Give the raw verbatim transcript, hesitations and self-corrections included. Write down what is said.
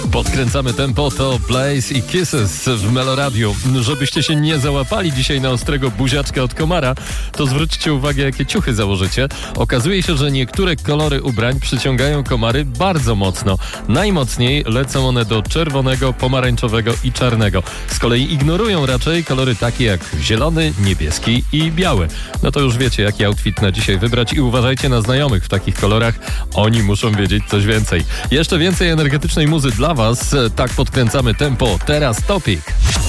Podkręcamy tempo, to Blaze i Kisses w Meloradiu. Żebyście się nie załapali dzisiaj na ostrego buziaczka od komara, to zwróćcie uwagę, jakie ciuchy założycie. Okazuje się, że niektóre kolory ubrań przyciągają komary bardzo mocno. Najmocniej lecą one do czerwonego, pomarańczowego i czarnego. Z kolei ignorują raczej kolory takie jak zielony, niebieski i biały. No to już wiecie, jaki outfit na dzisiaj wybrać i uważajcie na znajomych w takich kolorach. Oni muszą wiedzieć coś więcej. Jeszcze więcej energetycznej muzy dla Was. Tak podkręcamy tempo. Teraz Topik.